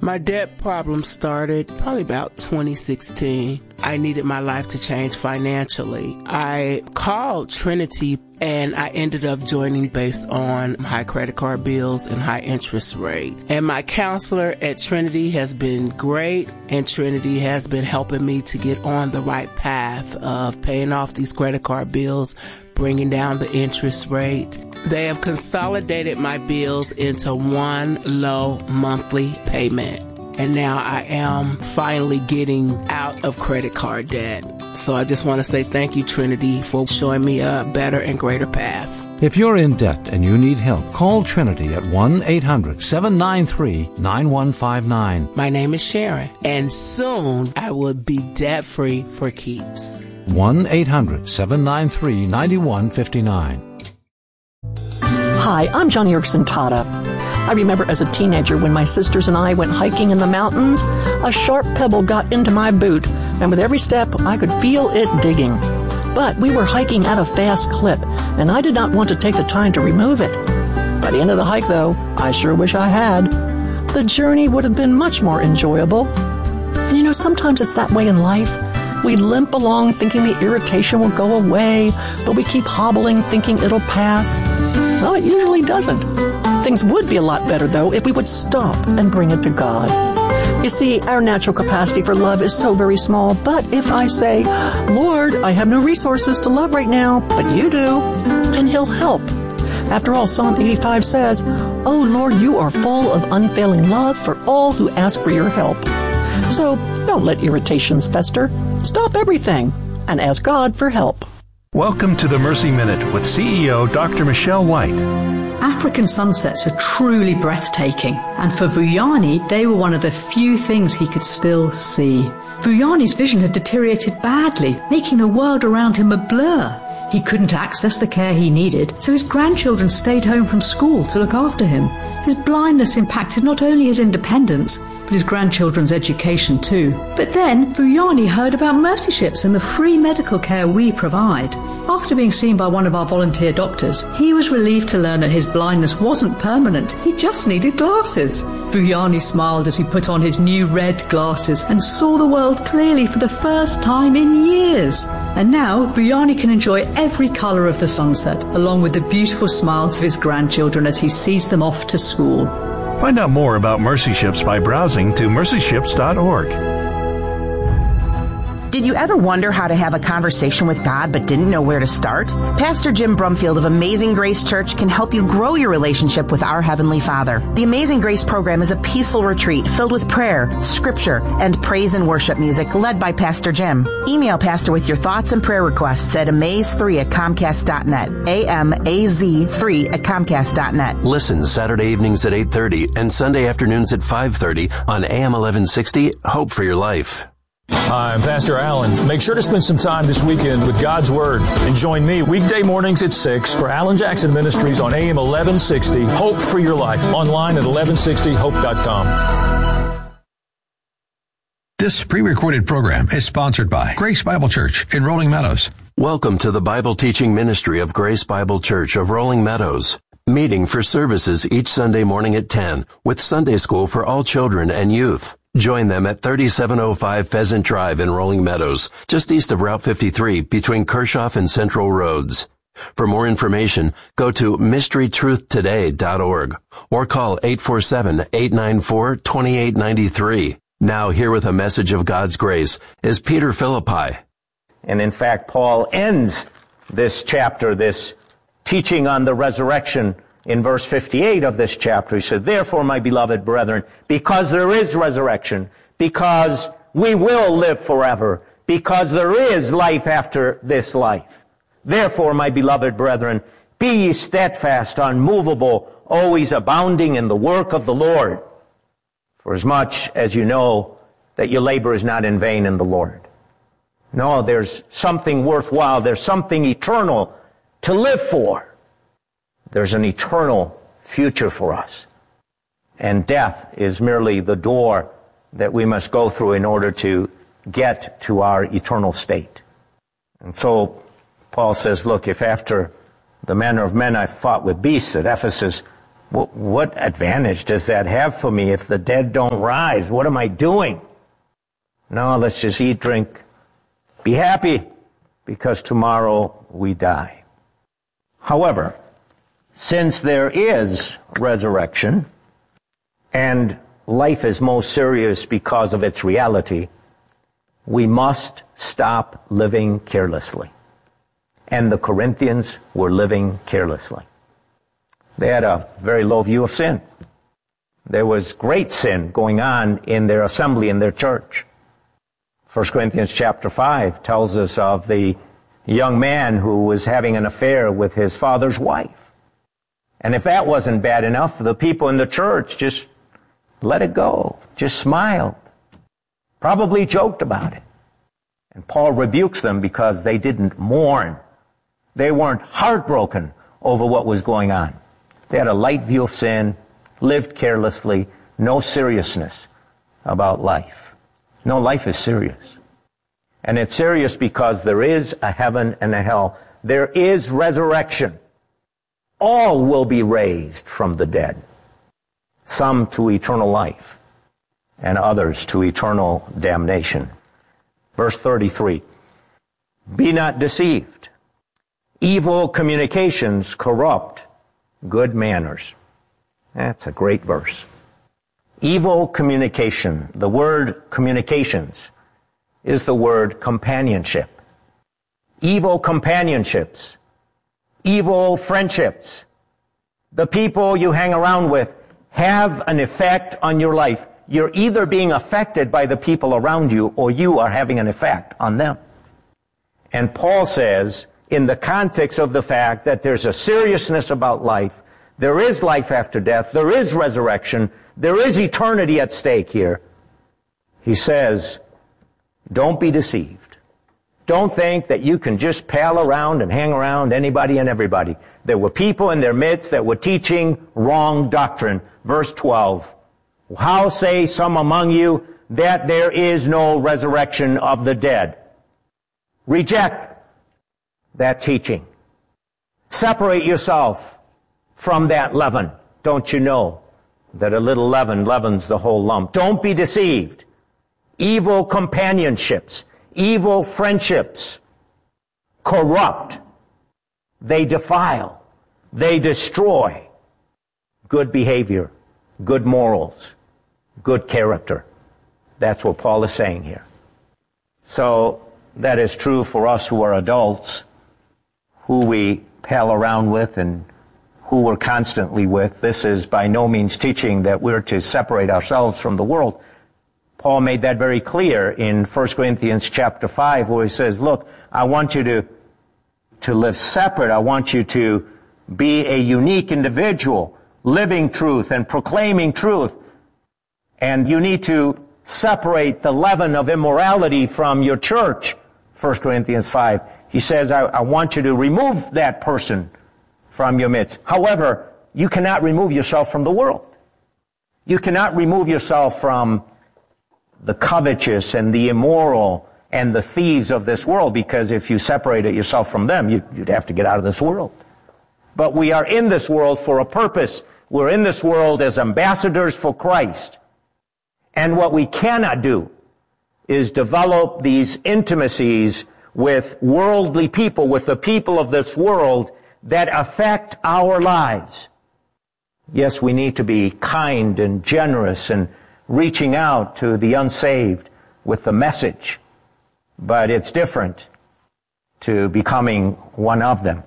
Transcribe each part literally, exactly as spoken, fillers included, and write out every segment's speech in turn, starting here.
My debt problem started probably about twenty sixteen. I needed my life to change financially. I called Trinity and I ended up joining based on high credit card bills and high interest rate. And my counselor at Trinity has been great, and Trinity has been helping me to get on the right path of paying off these credit card bills, bringing down the interest rate. They have consolidated my bills into one low monthly payment. And now I am finally getting out of credit card debt. So I just want to say thank you, Trinity, for showing me a better and greater path. If you're in debt and you need help, call Trinity at one eight hundred seven nine three nine one five nine. My name is Sharon, and soon I will be debt-free for keeps. one eight hundred seven nine three nine one five nine. Hi, I'm Johnny Erickson Tata. I remember as a teenager when my sisters and I went hiking in the mountains, a sharp pebble got into my boot, and with every step I could feel it digging. But we were hiking at a fast clip, and I did not want to take the time to remove it. By the end of the hike, though, I sure wish I had. The journey would have been much more enjoyable. And you know, sometimes it's that way in life. We limp along thinking the irritation will go away, but we keep hobbling thinking it'll pass. Well, it usually doesn't. Things would be a lot better, though, if we would stop and bring it to God. You see, our natural capacity for love is so very small, but if I say, Lord, I have no resources to love right now, but you do, then He'll help. After all, Psalm eighty-five says, Oh, Lord, you are full of unfailing love for all who ask for your help. So don't let irritations fester. Stop everything and ask God for help. Welcome to the Mercy Minute with C E O Doctor Michelle White. African sunsets are truly breathtaking, and for Vuyani, they were one of the few things he could still see. Vuyani's vision had deteriorated badly, making the world around him a blur. He couldn't access the care he needed, so his grandchildren stayed home from school to look after him. His blindness impacted not only his independence, but his grandchildren's education too. But then, Vuyani heard about Mercy Ships and the free medical care we provide. After being seen by one of our volunteer doctors, he was relieved to learn that his blindness wasn't permanent. He just needed glasses. Vuyani smiled as he put on his new red glasses and saw the world clearly for the first time in years. And now, Vuyani can enjoy every colour of the sunset, along with the beautiful smiles of his grandchildren as he sees them off to school. Find out more about Mercy Ships by browsing to mercy ships dot org. Did you ever wonder how to have a conversation with God but didn't know where to start? Pastor Jim Brumfield of Amazing Grace Church can help you grow your relationship with our Heavenly Father. The Amazing Grace program is a peaceful retreat filled with prayer, scripture, and praise and worship music led by Pastor Jim. Email Pastor with your thoughts and prayer requests at amaze three at comcast dot net. A M A Z three at comcast dot net. Listen Saturday evenings at eight thirty and Sunday afternoons at five thirty on A M eleven sixty, Hope for Your Life. Hi, I'm Pastor Allen. Make sure to spend some time this weekend with God's Word and join me weekday mornings at six for Alan Jackson Ministries on A M eleven sixty, Hope for Your Life, online at eleven sixty hope dot com. This pre-recorded program is sponsored by Grace Bible Church in Rolling Meadows. Welcome to the Bible teaching ministry of Grace Bible Church of Rolling Meadows. Meeting for services each Sunday morning at ten with Sunday school for all children and youth. Join them at thirty-seven oh five Pheasant Drive in Rolling Meadows, just east of Route fifty-three between Kershaw and Central Roads. For more information, go to mystery truth today dot org or call eight four seven, eight nine four, two eight nine three. Now here with a message of God's grace is Peter Philippi. And in fact, Paul ends this chapter, this teaching on the resurrection, in verse fifty-eight of this chapter. He said, Therefore, my beloved brethren, because there is resurrection, because we will live forever, because there is life after this life. Therefore, my beloved brethren, be ye steadfast, unmovable, always abounding in the work of the Lord. For as much as you know that your labor is not in vain in the Lord. No, there's something worthwhile, there's something eternal to live for. There's an eternal future for us. And death is merely the door that we must go through in order to get to our eternal state. And so Paul says, look, if after the manner of men I fought with beasts at Ephesus, What, what advantage does that have for me if the dead don't rise? What am I doing? No, let's just eat, drink, be happy, because tomorrow we die. However, since there is resurrection, and life is most serious because of its reality, we must stop living carelessly. And the Corinthians were living carelessly. They had a very low view of sin. There was great sin going on in their assembly, in their church. First Corinthians chapter five tells us of the young man who was having an affair with his father's wife. And if that wasn't bad enough, the people in the church just let it go, just smiled, probably joked about it. And Paul rebukes them because they didn't mourn. They weren't heartbroken over what was going on. They had a light view of sin, lived carelessly, no seriousness about life. No, life is serious. And it's serious because there is a heaven and a hell. There is resurrection. All will be raised from the dead. Some to eternal life, and others to eternal damnation. Verse thirty-three, be not deceived. Evil communications corrupt good manners. That's a great verse. Evil communication. The word communications is the word companionship. Evil companionships. Evil friendships. The people you hang around with have an effect on your life. You're either being affected by the people around you or you are having an effect on them. And Paul says, in the context of the fact that there's a seriousness about life, there is life after death, there is resurrection, there is eternity at stake here, he says, don't be deceived. Don't think that you can just pal around and hang around anybody and everybody. There were people in their midst that were teaching wrong doctrine. Verse twelve, how say some among you that there is no resurrection of the dead? Reject that teaching. Separate yourself from that leaven. Don't you know that a little leaven leavens the whole lump? Don't be deceived. Evil companionships, evil friendships corrupt. They defile. They destroy good behavior, good morals, good character. That's what Paul is saying here. So that is true for us who are adults, who we pal around with and who we're constantly with. This is by no means teaching that we're to separate ourselves from the world. Paul made that very clear in First Corinthians chapter five, where he says, look, I want you to, to live separate. I want you to be a unique individual, living truth and proclaiming truth. And you need to separate the leaven of immorality from your church. First Corinthians five. He says, I, I want you to remove that person from your midst. However, you cannot remove yourself from the world. You cannot remove yourself from the covetous and the immoral and the thieves of this world, because if you separated yourself from them, you, you'd have to get out of this world. But we are in this world for a purpose. We're in this world as ambassadors for Christ. And what we cannot do is develop these intimacies with worldly people, with the people of this world that affect our lives. Yes, we need to be kind and generous and reaching out to the unsaved with the message, but it's different to becoming one of them.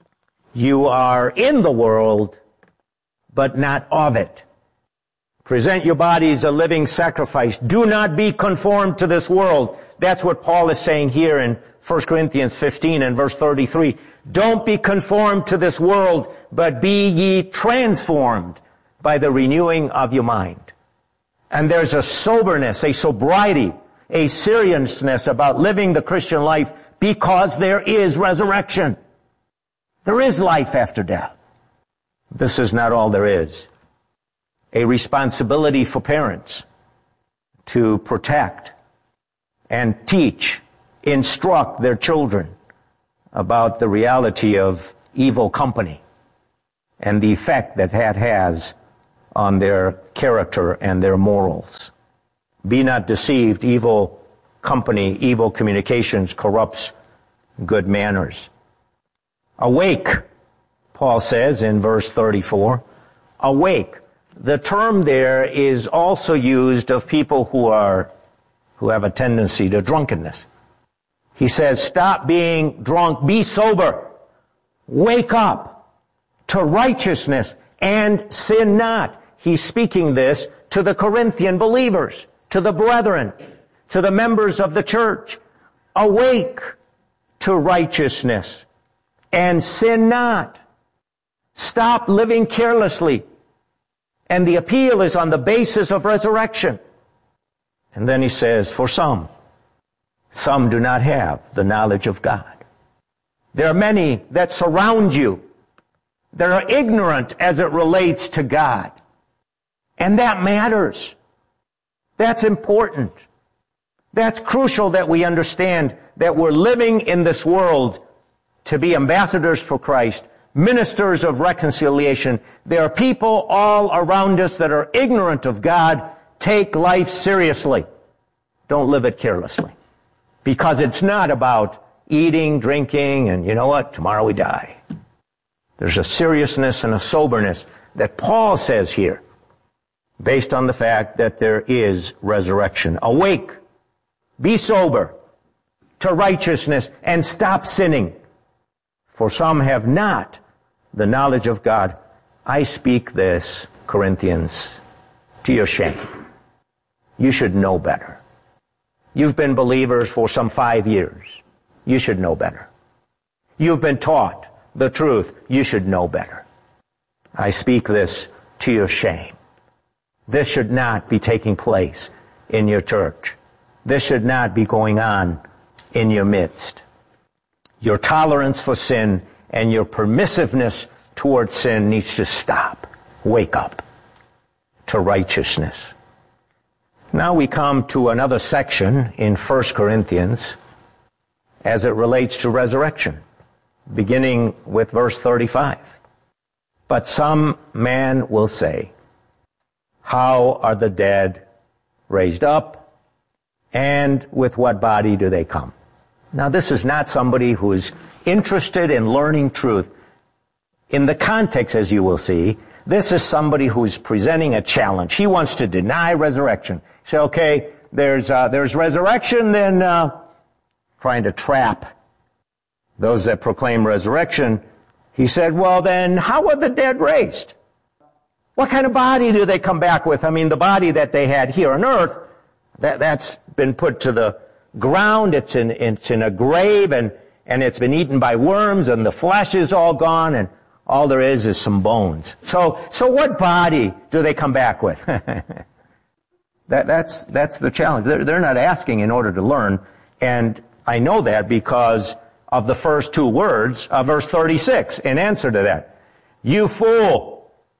You are in the world, but not of it. Present your bodies a living sacrifice. Do not be conformed to this world. That's what Paul is saying here in First Corinthians fifteen and verse thirty-three. Don't be conformed to this world, but be ye transformed by the renewing of your mind. And there's a soberness, a sobriety, a seriousness about living the Christian life because there is resurrection. There is life after death. This is not all there is. A responsibility for parents to protect and teach, instruct their children about the reality of evil company. and the effect that that has on their character and their morals. Be not deceived, evil company, evil communications corrupts good manners. Awake, Paul says in verse thirty-four, awake. The term there is also used of people who are, who have a tendency to drunkenness. He says, stop being drunk, be sober, wake up to righteousness and sin not. He's speaking this to the Corinthian believers, to the brethren, to the members of the church. Awake to righteousness and sin not. Stop living carelessly. And the appeal is on the basis of resurrection. And then he says, for some, some do not have the knowledge of God. There are many that surround you that are ignorant as it relates to God. And that matters. That's important. That's crucial that we understand that we're living in this world to be ambassadors for Christ, ministers of reconciliation. There are people all around us that are ignorant of God. Take life seriously. Don't live it carelessly. Because it's not about eating, drinking, and you know what? Tomorrow we die. There's a seriousness and a soberness that Paul says here, based on the fact that there is resurrection. Awake, be sober to righteousness, and stop sinning. For some have not the knowledge of God. I speak this, Corinthians, to your shame. You should know better. You've been believers for some five years. You should know better. You've been taught the truth. You should know better. I speak this to your shame. This should not be taking place in your church. This should not be going on in your midst. Your tolerance for sin and your permissiveness toward sin needs to stop. Wake up to righteousness. Now we come to another section in First Corinthians as it relates to resurrection, beginning with verse thirty-five. But some man will say, how are the dead raised up, and with what body do they come? Now this is not somebody who is interested in learning truth. In the context, as you will see, this is somebody who's presenting a challenge. He wants to deny resurrection. Say, okay, there's uh, there's resurrection, then uh, trying to trap those that proclaim resurrection. He said, well, then how are the dead raised? What kind of body do they come back with? I mean, the body that they had here on earth, that, that's been put to the ground. It's in, it's in a grave, and, and it's been eaten by worms, and the flesh is all gone, and all there is is some bones. So, so what body do they come back with? that, that's, that's the challenge. They're, they're not asking in order to learn, and I know that because of the first two words of verse thirty-six in answer to that. You fool!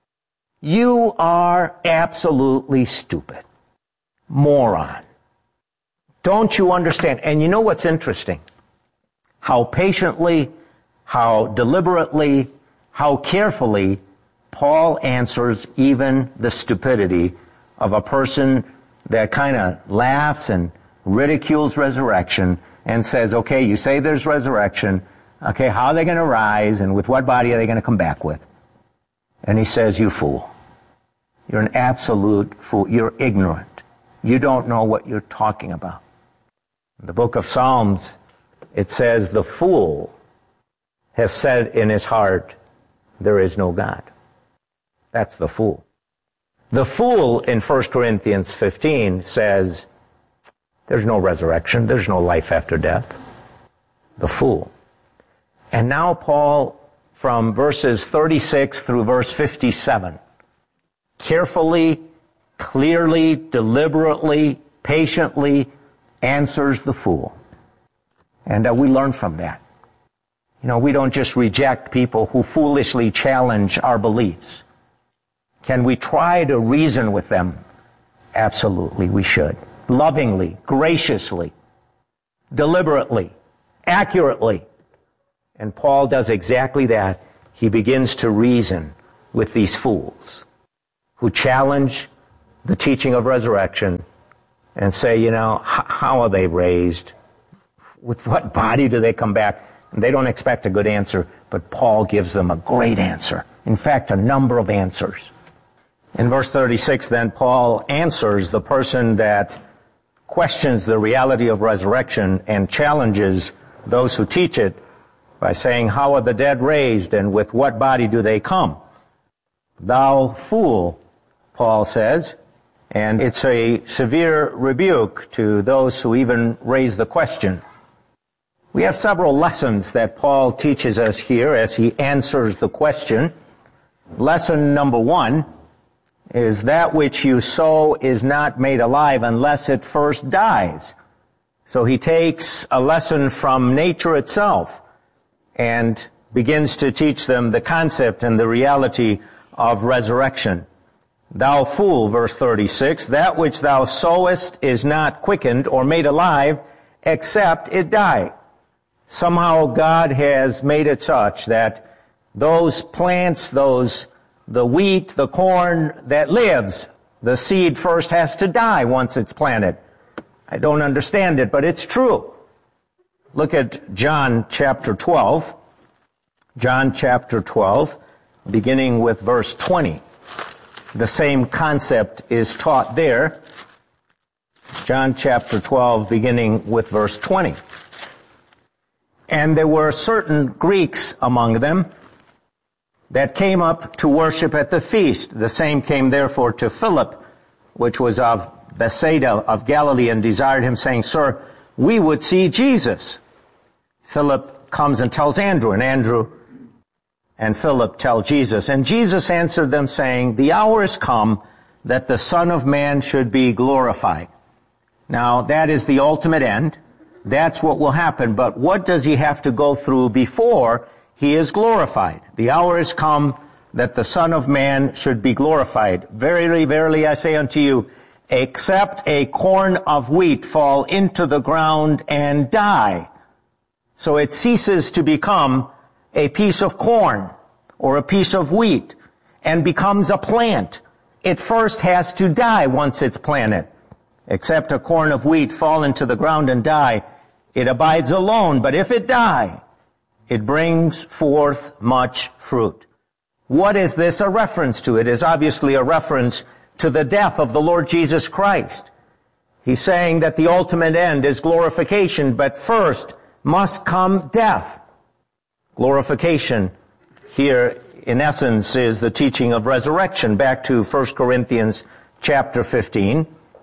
You are absolutely stupid. Moron. Don't you understand? And you know what's interesting? How patiently, how deliberately, how carefully Paul answers even the stupidity of a person that kind of laughs and ridicules resurrection and says, okay, you say there's resurrection. Okay, how are they going to rise, and with what body are they going to come back with? And he says, you fool. You're an absolute fool. You're ignorant. You don't know what you're talking about. In the book of Psalms, it says, the fool has said in his heart, there is no God. That's the fool. The fool in First Corinthians fifteen says, there's no resurrection. There's no life after death. The fool. And now Paul, from verses thirty-six through verse fifty-seven, carefully, clearly, deliberately, patiently answers the fool. And uh, we learn from that. You know, we don't just reject people who foolishly challenge our beliefs. Can we try to reason with them? Absolutely, we should. Lovingly, graciously, deliberately, accurately. And Paul does exactly that. He begins to reason with these fools who challenge the teaching of resurrection and say, you know, how are they raised? With what body do they come back? And they don't expect a good answer, but Paul gives them a great answer. In fact, a number of answers. In verse thirty-six, then, Paul answers the person that questions the reality of resurrection and challenges those who teach it by saying, how are the dead raised, and with what body do they come? Thou fool, Paul says, and it's a severe rebuke to those who even raise the question. We have several lessons that Paul teaches us here as he answers the question. Lesson number one is that which you sow is not made alive unless it first dies. So he takes a lesson from nature itself and begins to teach them the concept and the reality of resurrection. Thou fool, verse thirty-six, that which thou sowest is not quickened or made alive except it die. Somehow God has made it such that those plants, those, the wheat, the corn that lives, the seed first has to die once it's planted. I don't understand it, but it's true. Look at John chapter twelve. John chapter twelve, beginning with verse twenty. The same concept is taught there. John chapter twelve, beginning with verse twenty. And there were certain Greeks among them that came up to worship at the feast. The same came therefore to Philip, which was of Bethsaida of Galilee, and desired him, saying, Sir, we would see Jesus. Philip comes and tells Andrew, and Andrew and Philip tell Jesus. And Jesus answered them, saying, the hour is come that the Son of Man should be glorified. Now, that is the ultimate end. That's what will happen. But what does he have to go through before he is glorified? The hour is come that the Son of Man should be glorified. Verily, verily, I say unto you, except a corn of wheat fall into the ground and die, so it ceases to become a piece of corn or a piece of wheat and becomes a plant. It first has to die once it's planted. Except a corn of wheat fall into the ground and die, it abides alone. But if it die, it brings forth much fruit. What is this a reference to? It is obviously a reference to the death of the Lord Jesus Christ. He's saying that the ultimate end is glorification, but first must come death. Glorification here, in essence, is the teaching of resurrection. Back to First Corinthians chapter fifteen.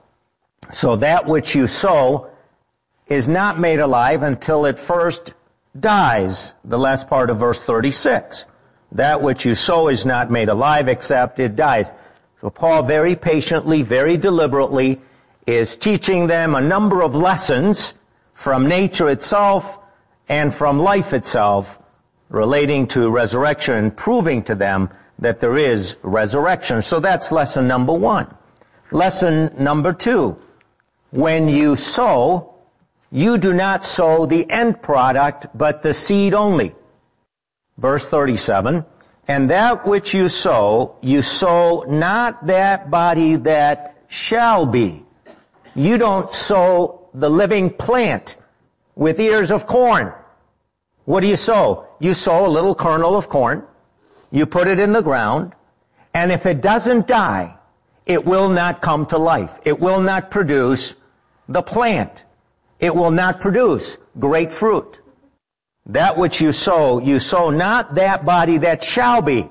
So that which you sow is not made alive until it first dies. The last part of verse thirty-six. That which you sow is not made alive except it dies. So Paul very patiently, very deliberately is teaching them a number of lessons from nature itself and from life itself relating to resurrection and proving to them that there is resurrection. So that's lesson number one. Lesson number two. When you sow, you do not sow the end product, but the seed only. Verse thirty-seven, and that which you sow, you sow not that body that shall be. You don't sow the living plant with ears of corn. What do you sow? You sow a little kernel of corn, you put it in the ground, and if it doesn't die, it will not come to life. It will not produce the plant. It will not produce great fruit. That which you sow, you sow not that body that shall be,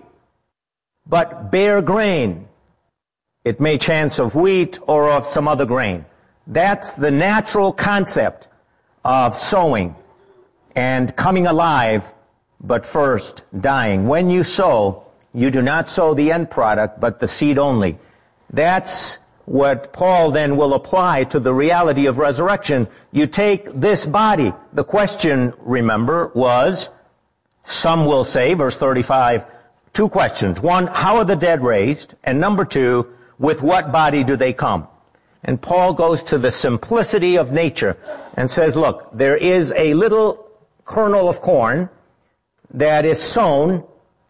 but bare grain. It may chance of wheat or of some other grain. That's the natural concept of sowing and coming alive, but first dying. When you sow, you do not sow the end product, but the seed only. That's what Paul then will apply to the reality of resurrection. You take this body. The question, remember, was, some will say, verse thirty-five, two questions. One, how are the dead raised? And number two, with what body do they come? And Paul goes to the simplicity of nature and says, look, there is a little kernel of corn that is sown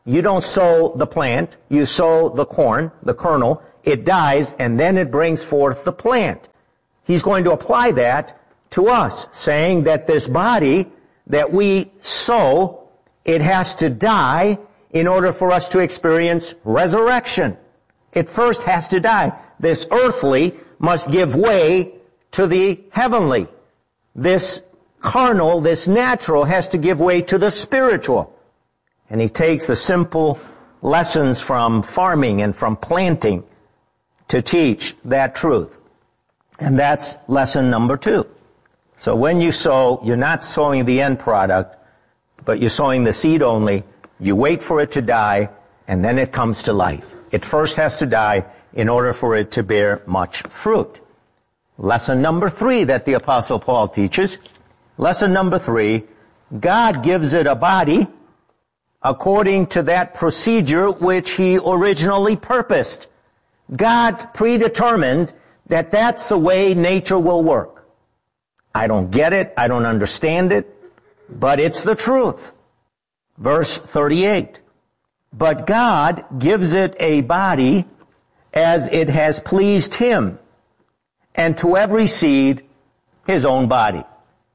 You don't sow the plant, you sow the corn, the kernel, it dies, and then it brings forth the plant. He's going to apply that to us, saying that this body that we sow, it has to die in order for us to experience resurrection. It first has to die. This earthly must give way to the heavenly. This carnal, this natural, has to give way to the spiritual. And he takes the simple lessons from farming and from planting to teach that truth. And that's lesson number two. So when you sow, you're not sowing the end product, but you're sowing the seed only. You wait for it to die, and then it comes to life. It first has to die in order for it to bear much fruit. Lesson number three that the Apostle Paul teaches. Lesson number three, God gives it a body according to that procedure which he originally purposed. God predetermined that that's the way nature will work. I don't get it, I don't understand it, but it's the truth. Verse thirty-eight, but God gives it a body as it has pleased him, and to every seed his own body.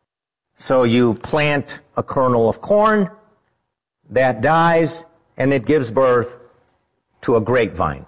So you plant a kernel of corn, that dies, and it gives birth to a grapevine.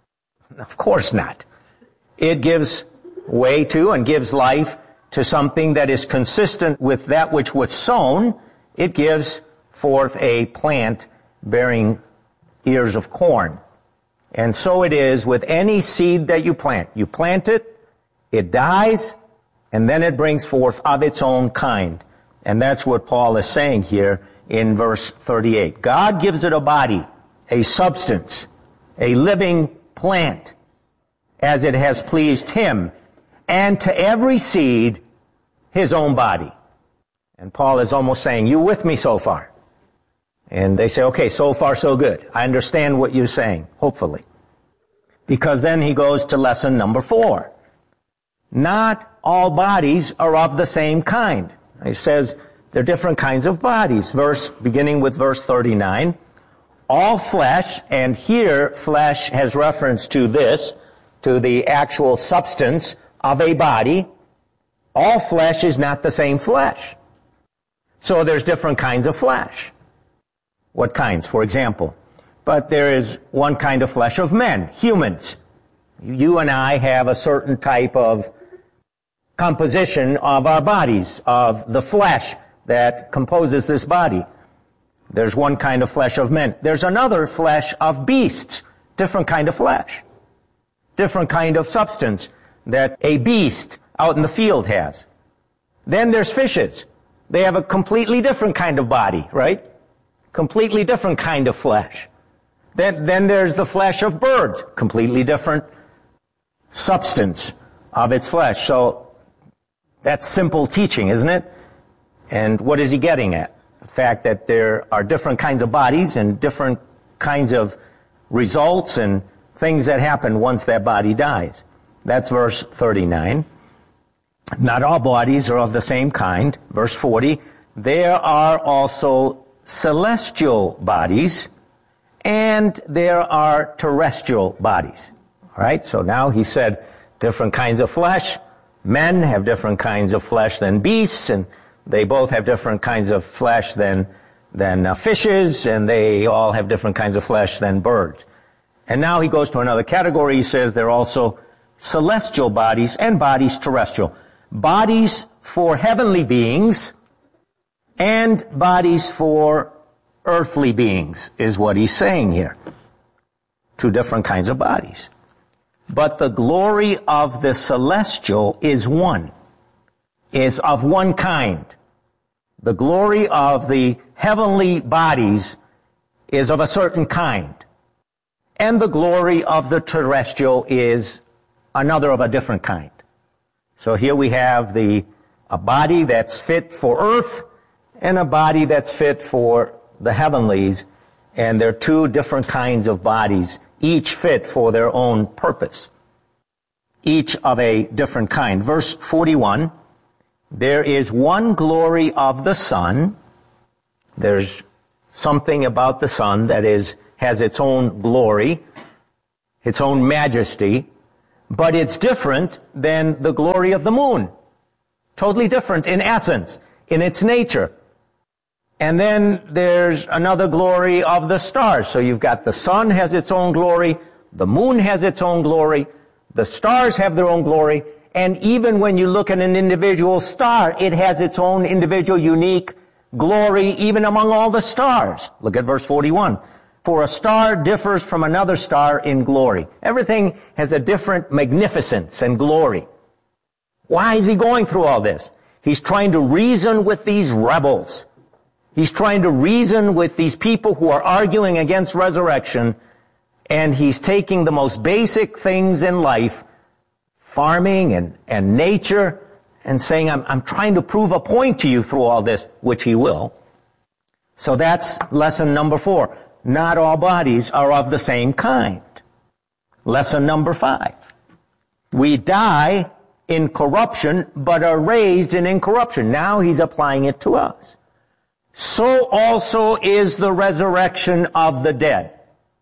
Of course not. It gives way to and gives life to something that is consistent with that which was sown. It gives forth a plant bearing ears of corn. And so it is with any seed that you plant. You plant it, it dies, and then it brings forth of its own kind. And that's what Paul is saying here in verse thirty-eight. God gives it a body, a substance, a living plant, as it has pleased him, and to every seed his own body. And Paul is almost saying, you with me so far? And they say, okay, so far so good. I understand what you're saying, hopefully. Because then he goes to lesson number four. Not all bodies are of the same kind. He says there are different kinds of bodies. Verse, beginning with verse thirty-nine. All flesh, and here flesh has reference to this, to the actual substance of a body. All flesh is not the same flesh. So there's different kinds of flesh. What kinds, for example? But there is one kind of flesh of men, humans. You and I have a certain type of composition of our bodies, of the flesh that composes this body. There's one kind of flesh of men. There's another flesh of beasts, different kind of flesh, different kind of substance that a beast out in the field has. Then there's fishes. They have a completely different kind of body, right? Completely different kind of flesh. Then, then there's the flesh of birds, completely different substance of its flesh. So that's simple teaching, isn't it? And what is he getting at? The fact that there are different kinds of bodies and different kinds of results and things that happen once that body dies. That's verse thirty-nine. Not all bodies are of the same kind. Verse forty, there are also celestial bodies and there are terrestrial bodies. All right, so now he said different kinds of flesh. Men have different kinds of flesh than beasts, and they both have different kinds of flesh than, than uh, fishes, and they all have different kinds of flesh than birds. And now he goes to another category. He says there are also celestial bodies and bodies terrestrial. Bodies for heavenly beings and bodies for earthly beings is what he's saying here. Two different kinds of bodies. But the glory of the celestial is one, is of one kind. The glory of the heavenly bodies is of a certain kind. And the glory of the terrestrial is another of a different kind. So here we have the a body that's fit for earth and a body that's fit for the heavenlies. And they're two different kinds of bodies, each fit for their own purpose, each of a different kind. Verse forty-one, there is one glory of the sun. There's something about the sun that is has its own glory, its own majesty, but it's different than the glory of the moon. Totally different in essence, in its nature. And then there's another glory of the stars. So you've got the sun has its own glory, the moon has its own glory, the stars have their own glory, and even when you look at an individual star, it has its own individual unique glory even among all the stars. Look at verse forty-one. For a star differs from another star in glory. Everything has a different magnificence and glory. Why is he going through all this? He's trying to reason with these rebels. He's trying to reason with these people who are arguing against resurrection, and he's taking the most basic things in life, farming and, and nature, and saying, I'm, I'm trying to prove a point to you through all this, which he will. So that's lesson number four. Not all bodies are of the same kind. Lesson number five. We die in corruption, but are raised in incorruption. Now he's applying it to us. So also is the resurrection of the dead.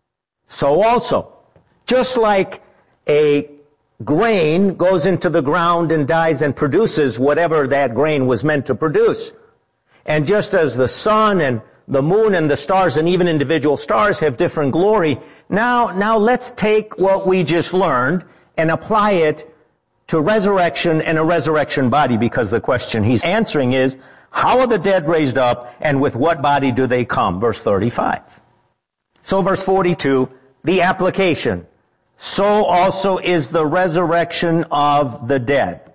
So also, just like a grain goes into the ground and dies and produces whatever that grain was meant to produce, and just as the sun and the moon and the stars and even individual stars have different glory, now, now let's take what we just learned and apply it to resurrection and a resurrection body, because the question he's answering is, how are the dead raised up, and with what body do they come? Verse thirty-five. So verse forty-two, the application. So also is the resurrection of the dead.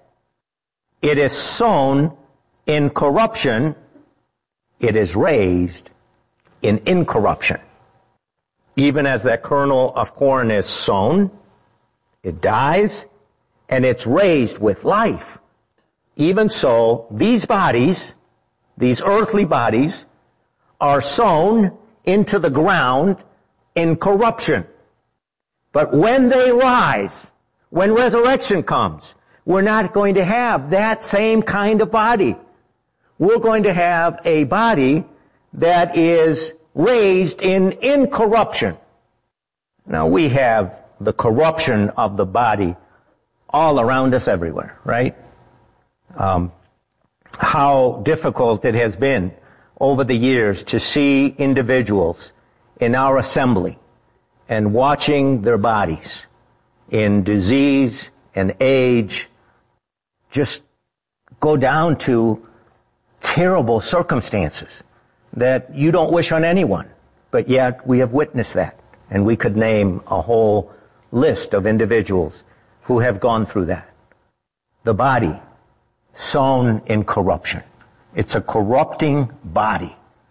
It is sown in corruption, it is raised in incorruption. Even as that kernel of corn is sown, it dies, and it's raised with life. Even so, these bodies, these earthly bodies, are sown into the ground in corruption. But when they rise, when resurrection comes, we're not going to have that same kind of body. We're going to have a body that is raised in incorruption. Now, we have the corruption of the body all around us everywhere, right? Um, how difficult it has been over the years to see individuals in our assembly and watching their bodies in disease and age just go down to terrible circumstances that you don't wish on anyone, but yet we have witnessed that. And we could name a whole list of individuals who have gone through that. The body sown in corruption. It's a corrupting body,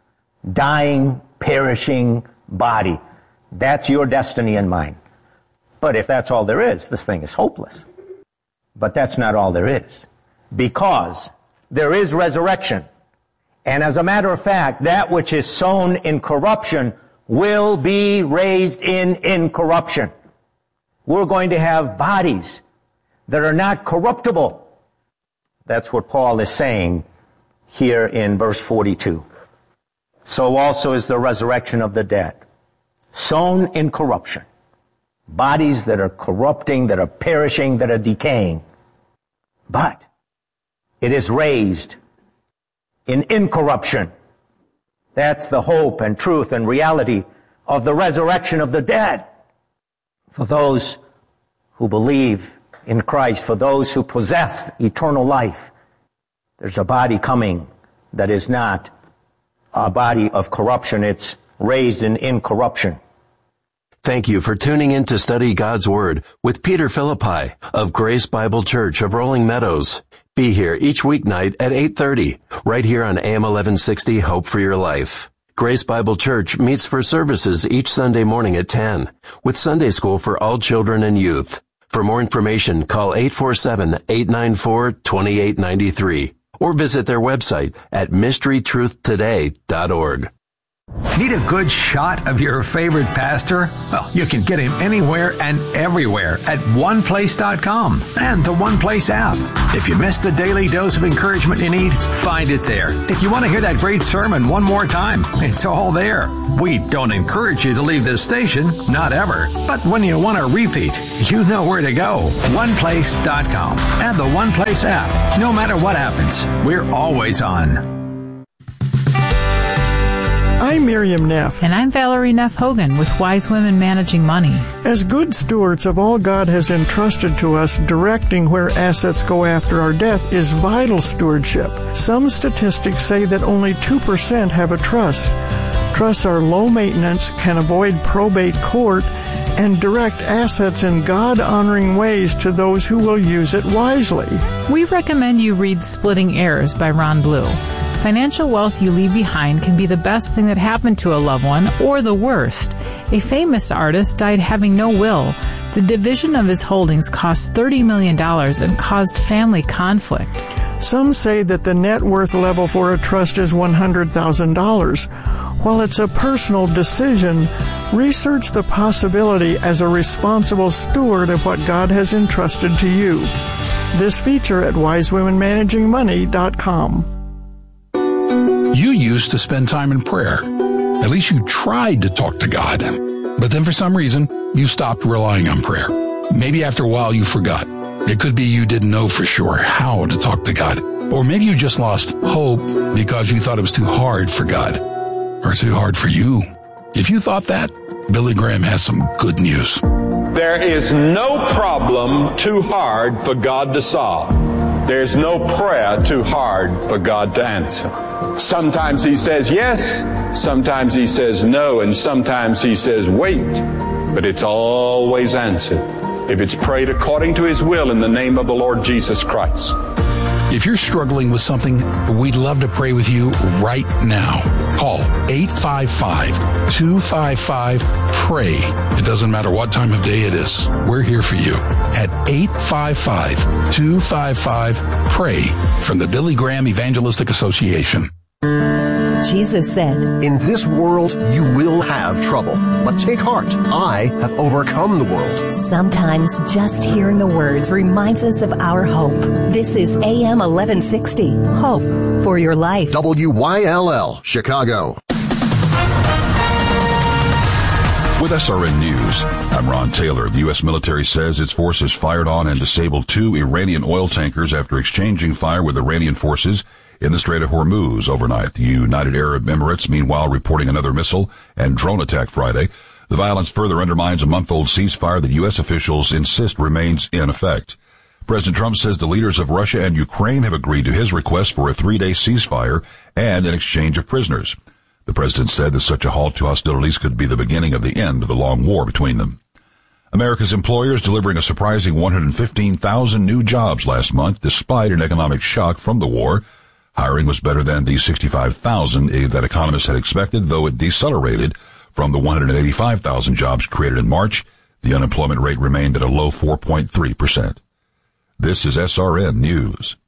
dying, perishing body. That's your destiny and mine. But if that's all there is, this thing is hopeless. But that's not all there is, because there is resurrection. And as a matter of fact, that which is sown in corruption will be raised in incorruption. We're going to have bodies that are not corruptible. That's what Paul is saying here in verse forty-two. So also is the resurrection of the dead, sown in corruption. Bodies that are corrupting, that are perishing, that are decaying. But it is raised in incorruption. That's the hope and truth and reality of the resurrection of the dead. For those who believe in Christ, for those who possess eternal life, there's a body coming that is not a body of corruption. It's raised in incorruption. Thank you for tuning in to study God's Word with Peter Philippi of Grace Bible Church of Rolling Meadows. Be here each weeknight at eight thirty, right here on A M eleven sixty, Hope for Your Life. Grace Bible Church meets for services each Sunday morning at ten, with Sunday school for all children and youth. For more information, call eight four seven, eight nine four, two eight nine three or visit their website at mystery truth today dot org. Need a good shot of your favorite pastor? Well, you can get him anywhere and everywhere at one place dot com and the One Place app. If you missed the daily dose of encouragement you need, find it there. If you want to hear that great sermon one more time, it's all there. We don't encourage you to leave this station, not ever. But when you want a repeat, you know where to go. one place dot com and the One Place app. No matter what happens, we're always on. I'm Miriam Neff. And I'm Valerie Neff Hogan with Wise Women Managing Money. As good stewards of all God has entrusted to us, directing where assets go after our death is vital stewardship. Some statistics say that only two percent have a trust. Trusts are low maintenance, can avoid probate court, and direct assets in God-honoring ways to those who will use it wisely. We recommend you read Splitting Heirs by Ron Blue. Financial wealth you leave behind can be the best thing that happened to a loved one, or the worst. A famous artist died having no will. The division of his holdings cost thirty million dollars and caused family conflict. Some say that the net worth level for a trust is one hundred thousand dollars. While it's a personal decision, research the possibility as a responsible steward of what God has entrusted to you. This feature at wise women managing money dot com. You used to spend time in prayer. At least you tried to talk to God. But then for some reason, you stopped relying on prayer. Maybe after a while you forgot. It could be you didn't know for sure how to talk to God. Or maybe you just lost hope because you thought it was too hard for God. Or too hard for you. If you thought that, Billy Graham has some good news. There is no problem too hard for God to solve. There's no prayer too hard for God to answer. Sometimes he says yes, sometimes he says no, and sometimes he says wait. But it's always answered if it's prayed according to his will in the name of the Lord Jesus Christ. If you're struggling with something, we'd love to pray with you right now. Call eight five five, two five five, PRAY. It doesn't matter what time of day it is. We're here for you at eight five five, two five five, PRAY from the Billy Graham Evangelistic Association. Jesus said, "In this world you will have trouble, but take heart. I have overcome the world." Sometimes just hearing the words reminds us of our hope. This is A M eleven sixty, Hope for Your Life. W Y L L, Chicago. With S R N News, I'm Ron Taylor. The U S military says its forces fired on and disabled two Iranian oil tankers after exchanging fire with Iranian forces in the Strait of Hormuz overnight. The United Arab Emirates, meanwhile, reporting another missile and drone attack Friday. The violence further undermines a month-old ceasefire that U S officials insist remains in effect. President Trump says the leaders of Russia and Ukraine have agreed to his request for a three-day ceasefire and an exchange of prisoners. The president said that such a halt to hostilities could be the beginning of the end of the long war between them. America's employers delivering a surprising one hundred fifteen thousand new jobs last month despite an economic shock from the war. Hiring was better than the sixty-five thousand that economists had expected, though it decelerated from the one hundred eighty-five thousand jobs created in March. The unemployment rate remained at a low four point three percent. This is S R N News.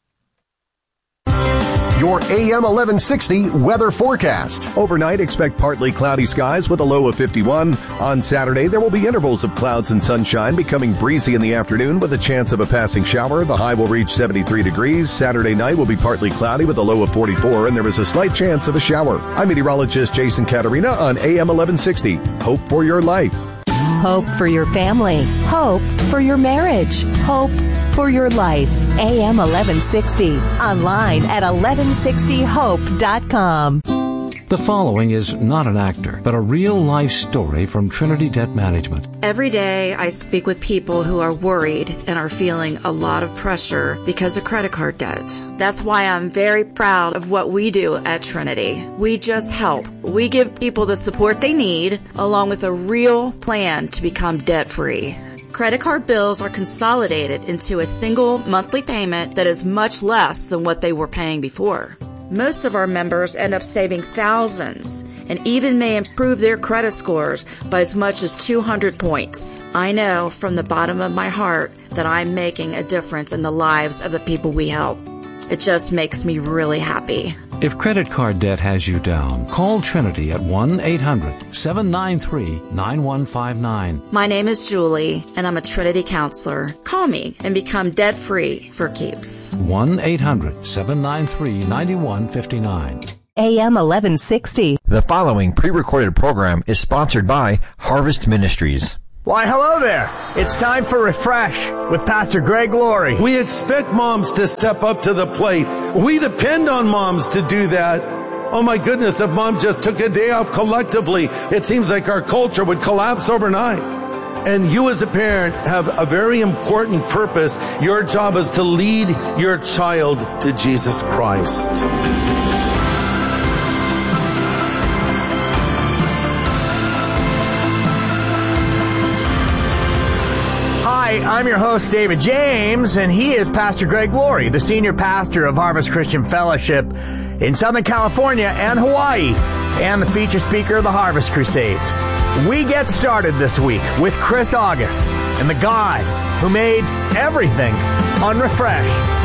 Your A M eleven sixty weather forecast. Overnight, expect partly cloudy skies with a low of fifty-one. On Saturday, there will be intervals of clouds and sunshine, becoming breezy in the afternoon with a chance of a passing shower. The high will reach seventy-three degrees. Saturday night will be partly cloudy with a low of forty-four, and there is a slight chance of a shower. I'm meteorologist Jason Caterina on A M eleven sixty. Hope for your life. Hope for your family. Hope for your marriage. Hope for your life. A M eleven sixty. Online at eleven sixty hope dot com. The following is not an actor, but a real-life story from Trinity Debt Management. Every day I speak with people who are worried and are feeling a lot of pressure because of credit card debt. That's why I'm very proud of what we do at Trinity. We just help. We give people the support they need, along with a real plan to become debt-free. Credit card bills are consolidated into a single monthly payment that is much less than what they were paying before. Most of our members end up saving thousands and even may improve their credit scores by as much as two hundred points. I know from the bottom of my heart that I'm making a difference in the lives of the people we help. It just makes me really happy. If credit card debt has you down, call Trinity at one eight hundred seven nine three nine one five nine. My name is Julie, and I'm a Trinity counselor. Call me and become debt-free for keeps. one eight hundred seven nine three nine one five nine. A M eleven sixty. The following pre-recorded program is sponsored by Harvest Ministries. Why, hello there. It's time for Refresh with Pastor Greg Laurie. We expect moms to step up to the plate. We depend on moms to do that. Oh my goodness, if mom just took a day off collectively, it seems like our culture would collapse overnight. And you as a parent have a very important purpose. Your job is to lead your child to Jesus Christ. Hi, I'm your host, David James, and he is Pastor Greg Laurie, the senior pastor of Harvest Christian Fellowship in Southern California and Hawaii, and the feature speaker of the Harvest Crusades. We get started this week with Chris August and the God who made everything on Refresh.